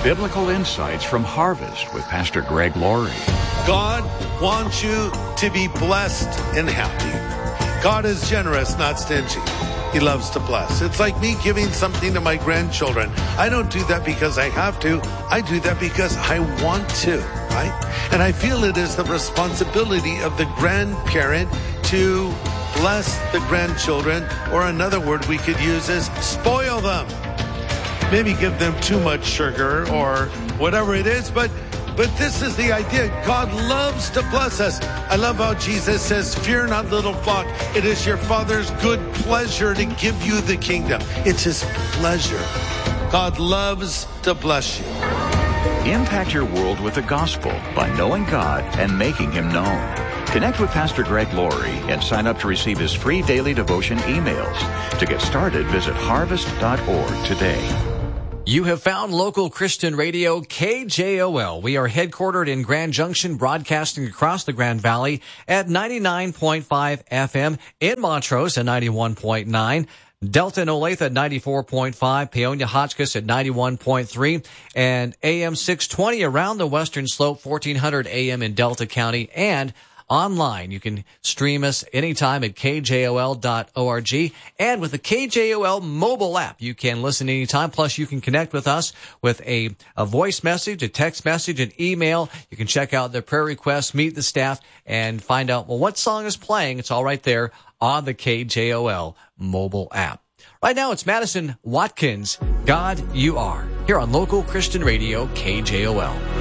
Biblical insights from Harvest with Pastor Greg Laurie. God wants you to be blessed and happy. God is generous, not stingy. He loves to bless. It's like me giving something to my grandchildren. I don't do that because I have to. I do that because I want to, right? And I feel it is the responsibility of the grandparent to bless the grandchildren, or another word we could use is spoil them. Maybe give them too much sugar or whatever it is, but this is the idea. God loves to bless us. I love how Jesus says, fear not, little flock. It is your Father's good pleasure to give you the kingdom. It's his pleasure. God loves to bless you. Impact your world with the gospel by knowing God and making him known. Connect with Pastor Greg Laurie and sign up to receive his free daily devotion emails. To get started, visit harvest.org today. You have found local Christian radio KJOL. We are headquartered in Grand Junction, broadcasting across the Grand Valley at 99.5 FM, in Montrose at 91.9, Delta and Olathe at 94.5, Paonia Hotchkiss at 91.3, and AM 620 around the Western Slope, 1400 AM in Delta County, and online. You can stream us anytime at kjol.org. And with the KJOL mobile app, you can listen anytime. Plus, you can connect with us with a voice message, a text message, an email. You can check out the prayer requests, meet the staff, and find out, well, what song is playing. It's all right there on the KJOL mobile app. Right now, it's Madison Watkins, God You Are, here on local Christian radio KJOL.